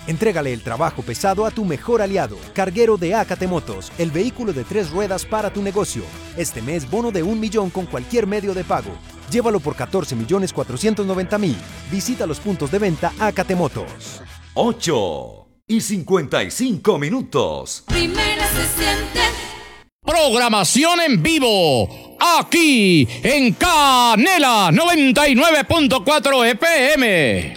Entrégale el trabajo pesado a tu mejor aliado, Carguero de Ácate Motos, el vehículo de 3 ruedas para tu negocio. Este mes, bono de 1 millón con cualquier medio de pago. Llévalo por 14.490.000. Visita los puntos de venta Ácate Motos. 8:55. Primera se siente. Programación en vivo, aquí en Canela 99.4 FM.